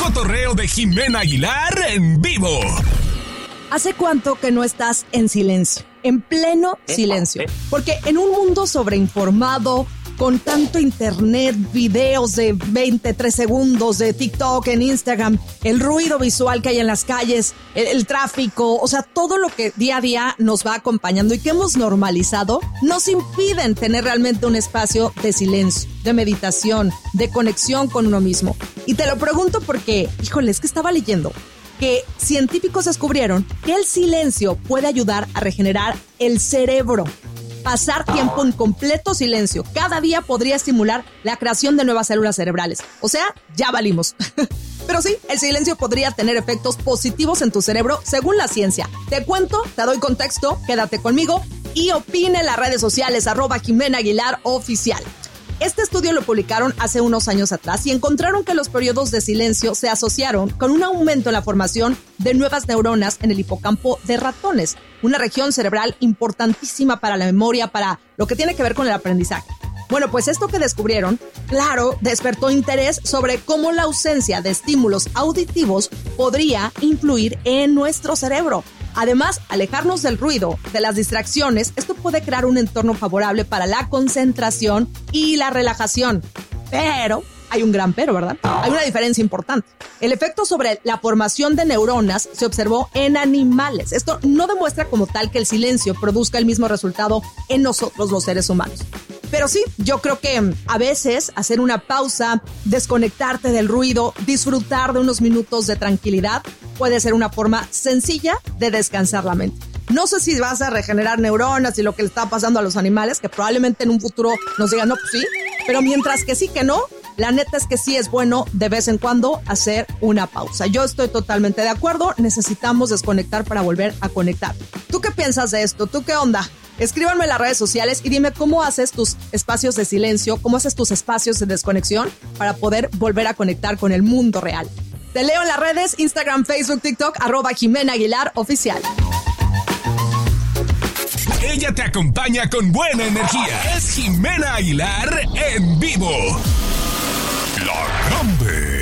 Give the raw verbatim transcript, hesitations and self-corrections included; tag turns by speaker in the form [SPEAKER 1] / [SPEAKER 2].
[SPEAKER 1] cotorreo de Jimena Aguilar en vivo.
[SPEAKER 2] ¿Hace cuánto que no estás en silencio? En pleno silencio. Porque en un mundo sobreinformado, con tanto internet, videos de veintitrés segundos de TikTok, en Instagram, el ruido visual que hay en las calles, el, el tráfico, o sea, todo lo que día a día nos va acompañando y que hemos normalizado, nos impiden tener realmente un espacio de silencio, de meditación, de conexión con uno mismo. Y te lo pregunto porque, híjole, es que estaba leyendo que científicos descubrieron que el silencio puede ayudar a regenerar el cerebro. Pasar tiempo en completo silencio cada día podría estimular la creación de nuevas células cerebrales. O sea, ya valimos. Pero sí, el silencio podría tener efectos positivos en tu cerebro según la ciencia. Te cuento, te doy contexto, quédate conmigo y opina en las redes sociales, arroba Jimena Aguilar Oficial. Este estudio lo publicaron hace unos años atrás y encontraron que los periodos de silencio se asociaron con un aumento en la formación de nuevas neuronas en el hipocampo de ratones, una región cerebral importantísima para la memoria, para lo que tiene que ver con el aprendizaje. Bueno, pues esto que descubrieron, claro, despertó interés sobre cómo la ausencia de estímulos auditivos podría influir en nuestro cerebro. Además, alejarnos del ruido, de las distracciones, esto puede crear un entorno favorable para la concentración y la relajación. Pero hay un gran pero, ¿verdad? Hay una diferencia importante. El efecto sobre la formación de neuronas se observó en animales. Esto no demuestra como tal que el silencio produzca el mismo resultado en nosotros los seres humanos. Pero sí, yo creo que a veces hacer una pausa, desconectarte del ruido, disfrutar de unos minutos de tranquilidad puede ser una forma sencilla de descansar la mente. No sé si vas a regenerar neuronas y lo que le está pasando a los animales, que probablemente en un futuro nos digan, no, pues sí, pero mientras que sí que no, la neta es que sí es bueno de vez en cuando hacer una pausa. Yo estoy totalmente de acuerdo, necesitamos desconectar para volver a conectar. ¿Tú qué piensas de esto? ¿Tú qué onda? Escríbanme en las redes sociales y dime cómo haces tus espacios de silencio, cómo haces tus espacios de desconexión para poder volver a conectar con el mundo real. Te leo en las redes, Instagram, Facebook, TikTok, arroba Jimena Aguilar Oficial.
[SPEAKER 1] Ella te acompaña con buena energía. Es Jimena Aguilar en vivo. La Grande.